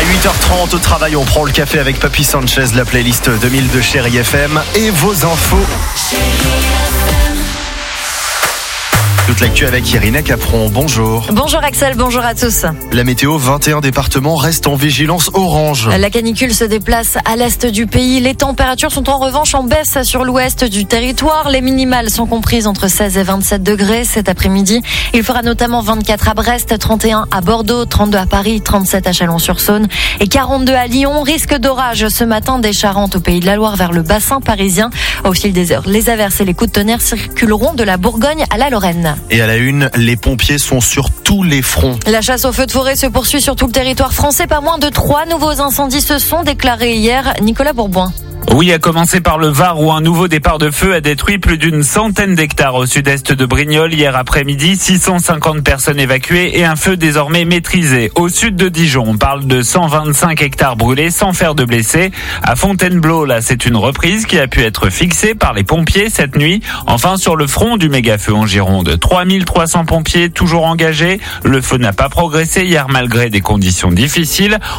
8h30 au travail, on prend le café avec Papy Sanchez, la playlist 2000 de Chérie FM et vos infos. Toute l'actu avec Irina Capron, bonjour. Bonjour Axel, bonjour à tous. La météo, 21 départements restent en vigilance orange. La canicule se déplace à l'est du pays. Les températures sont en revanche en baisse sur l'ouest du territoire. Les minimales sont comprises entre 16 et 27 degrés cet après-midi. Il fera notamment 24 à Brest, 31 à Bordeaux, 32 à Paris, 37 à Chalon-sur-Saône et 42 à Lyon. Risque d'orage ce matin des Charentes au Pays de la Loire vers le bassin parisien. Au fil des heures, les averses et les coups de tonnerre circuleront de la Bourgogne à la Lorraine. Et à la une, les pompiers sont sur tous les fronts. La chasse aux feux de forêt se poursuit sur tout le territoire français. Pas moins de 3 nouveaux incendies se sont déclarés hier. Nicolas Bourboin. Oui, à commencer par le Var où un nouveau départ de feu a détruit plus d'une centaine d'hectares au sud-est de Brignoles. Hier après-midi, 650 personnes évacuées et un feu désormais maîtrisé. Au sud de Dijon, on parle de 125 hectares brûlés sans faire de blessés. À Fontainebleau, là, c'est une reprise qui a pu être fixée par les pompiers cette nuit. Enfin, sur le front du méga-feu en Gironde, 3300 pompiers toujours engagés. Le feu n'a pas progressé hier malgré des conditions difficiles.